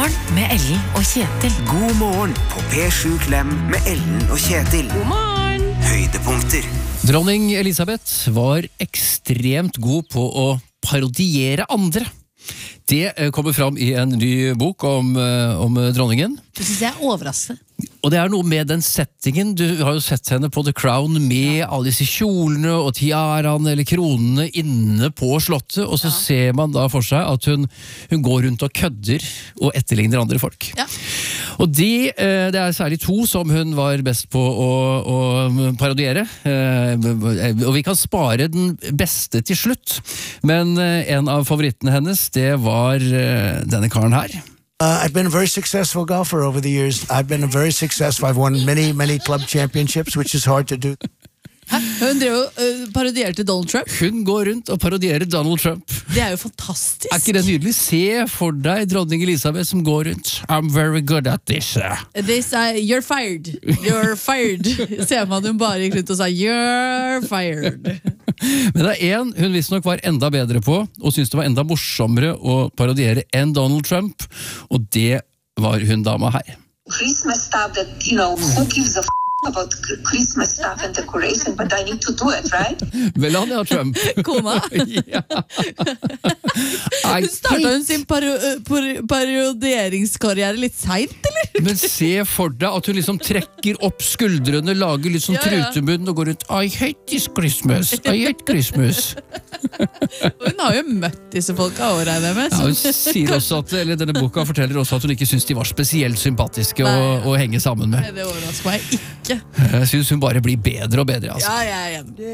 morgen med Ellen og Kjetil. God morgen på P7 Klem med Ellen og Kjetil. God morgen! Høydepunkter. Dronning Elisabeth var ekstremt god på å parodiere andre. Det kommer fram i en ny bok om dronningen. Det synes jeg er overraskende. Og det er noe med den settingen. Du har jo sett henne på The Crown med alle disse kjolene og tiaraene eller kronene inne på slottet, og så ser man da for seg at hun går rundt og kødder og etterligner andre folk. Ja. Og det er særlig to som hun var best på å parodiere. Og vi kan spare den beste til slutt. Men en av favorittene hennes, det var denne karen her. I've been a very successful golfer over the years. I've won many club championships, which is hard to do. Hun drev og parodierte Donald Trump. Hun går rundt og parodierer Donald Trump. Det er jo fantastisk. Er ikke det nydelig? Se for deg dronning Elisabeth som går rundt. I'm very good at this. You're fired. You're fired. Ser man hun bare gikk rundt og sa you're fired. Men det er en hun visstnok var enda bedre på, og syntes det var enda morsommere å parodiere enn Donald Trump, og det var hun dama her. Christmas stuff that, who gives a about Christmas stuff and decoration, but I need to do it, right? Melania Trump. Kona. Ja. Startet hun sin parodieringskarriere litt sent, eller? Men se for deg at hun liksom trekker opp skuldrene, lager litt sånn trutemunn og går rundt I hate this Christmas, I hate Christmas. Hun har jo møtt disse folka og regner med. Ja, hun sier også at, eller denne boka forteller også at hun ikke synes de var spesielt sympatiske å henge sammen med. Det overrasker meg ikke. Jeg synes hun bare blir bedre og bedre, altså. Ja, jeg er enig.